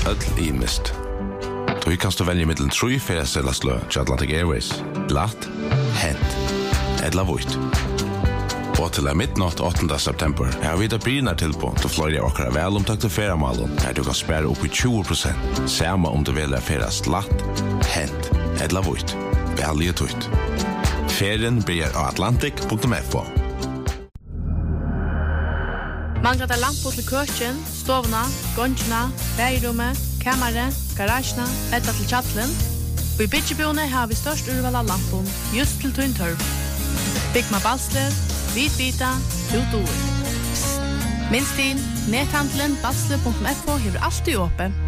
öll imist. Du kan stå välja mellan 3 feriesellaslø til Atlantic Airways. Glatt, hent, eller vuit. Og til midnatt 8. september har vi det bryna tilbå til flere av okkara velomtakte feriemalen der du kan spære opp i 20%, samme om du velger ferias glatt, hent, eller vuit. Velge tutt. Ferien blir av atlantic.fo. Manglar det lampor til køkken, stovna, gongina, bærerommet, kammeret, garasjena, eller til kjattelen? Og i Bidjeboene har vi størst urval av lampon, just til tøyntørv. Bygma Balsler, Vitvita, Utor. Minst inn, nethandelen balsler.fo hever alltid åpen.